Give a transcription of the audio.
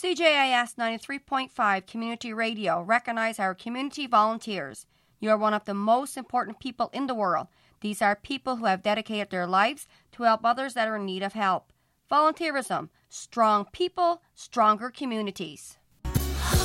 CJIS 93.5 Community Radio recognize our community volunteers. You are one of the most important people in the world. These are people who have dedicated their lives to help others that are in need of help. Volunteerism. Strong people, stronger communities.